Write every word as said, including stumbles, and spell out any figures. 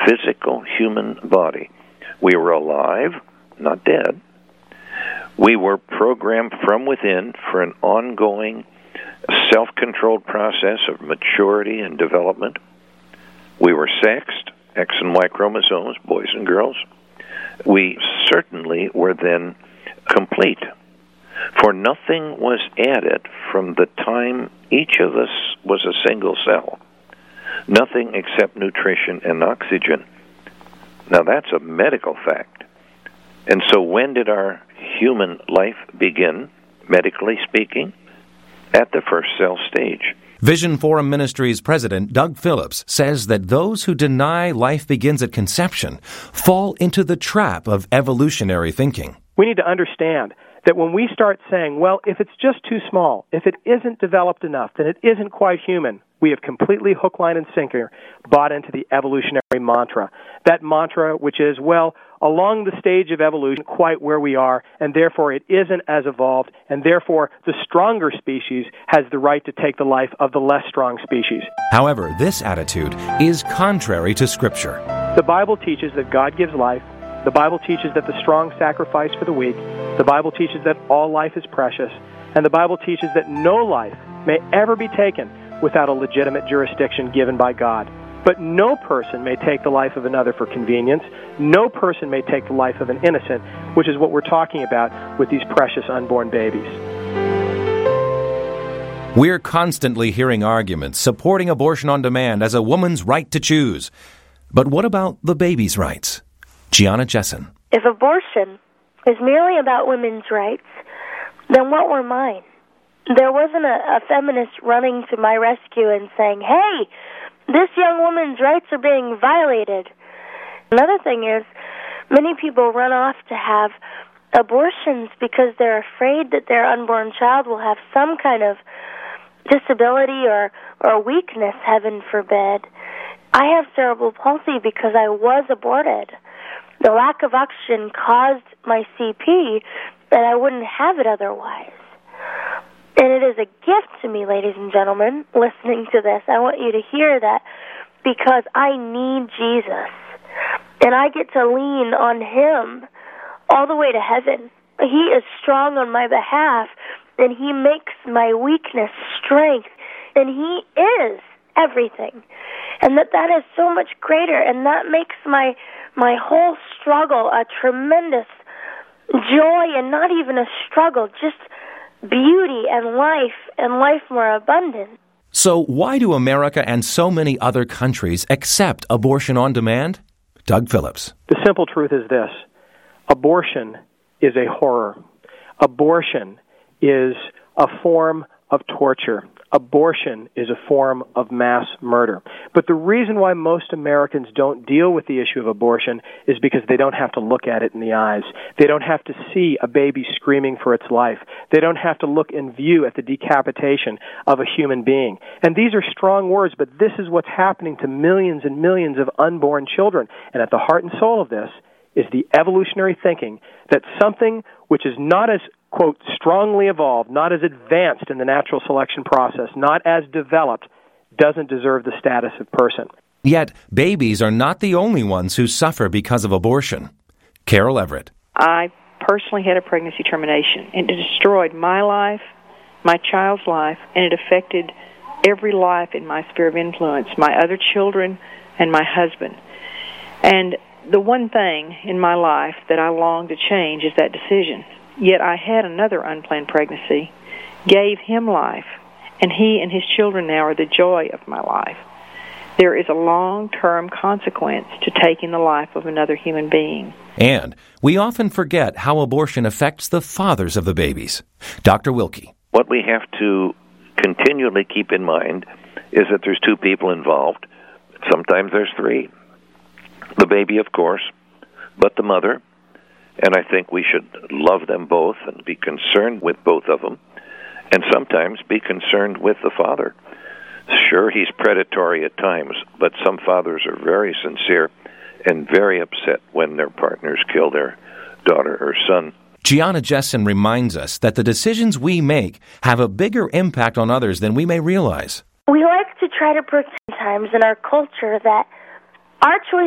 physical human body. We were alive, not dead. We were programmed from within for an ongoing self-controlled process of maturity and development. We were sexed, X and Y chromosomes, boys and girls. We certainly were then complete, for nothing was added from the time each of us was a single cell. Nothing except nutrition and oxygen. Now that's a medical fact. And so when did our human life begin, medically speaking? At the first cell stage. Vision Forum Ministries President Doug Phillips says that those who deny life begins at conception fall into the trap of evolutionary thinking. We need to understand that when we start saying, well, if it's just too small, if it isn't developed enough, then it isn't quite human, we have completely hook, line, and sinker bought into the evolutionary mantra. That mantra, which is, well, along the stage of evolution, quite where we are, and therefore it isn't as evolved, and therefore the stronger species has the right to take the life of the less strong species. However, this attitude is contrary to Scripture. The Bible teaches that God gives life. The Bible teaches that the strong sacrifice for the weak. The Bible teaches that all life is precious. And the Bible teaches that no life may ever be taken without a legitimate jurisdiction given by God. But no person may take the life of another for convenience. No person may take the life of an innocent, which is what we're talking about with these precious unborn babies. We're constantly hearing arguments supporting abortion on demand as a woman's right to choose. But what about the baby's rights? Gianna Jessen. If abortion is merely about women's rights, then what were mine? There wasn't a, a feminist running to my rescue and saying, hey, this young woman's rights are being violated. Another thing is, many people run off to have abortions because they're afraid that their unborn child will have some kind of disability or, or weakness, heaven forbid. I have cerebral palsy because I was aborted. The lack of oxygen caused my C P, and I wouldn't have it otherwise. And it is a gift to me, ladies and gentlemen, listening to this. I want you to hear that because I need Jesus. And I get to lean on Him all the way to heaven. He is strong on my behalf, and He makes my weakness strength. And He is everything. And that that is so much greater, and that makes my my whole struggle a tremendous joy, and not even a struggle, just beauty and life, and life more abundant. So why do America and so many other countries accept abortion on demand? Doug Phillips. The simple truth is this. Abortion is a horror. Abortion is a form of torture. Abortion is a form of mass murder. But the reason why most Americans don't deal with the issue of abortion is because they don't have to look at it in the eyes. They don't have to see a baby screaming for its life. They don't have to look and view at the decapitation of a human being. And these are strong words, but this is what's happening to millions and millions of unborn children. And at the heart and soul of this is the evolutionary thinking that something which is not as, quote, strongly evolved, not as advanced in the natural selection process, not as developed, doesn't deserve the status of person. Yet, babies are not the only ones who suffer because of abortion. Carol Everett. I personally had a pregnancy termination, and it destroyed my life, my child's life, and it affected every life in my sphere of influence, my other children and my husband. And the one thing in my life that I long to change is that decision. Yet I had another unplanned pregnancy, gave him life, and he and his children now are the joy of my life. There is a long-term consequence to taking the life of another human being. And we often forget how abortion affects the fathers of the babies. Doctor Wilkie. What we have to continually keep in mind is that there's two people involved. Sometimes there's three. The baby, of course, but the mother. And I think we should love them both and be concerned with both of them, and sometimes be concerned with the father. Sure, he's predatory at times, but some fathers are very sincere and very upset when their partners kill their daughter or son. Gianna Jessen reminds us that the decisions we make have a bigger impact on others than we may realize. We like to try to pretend times in our culture that our choices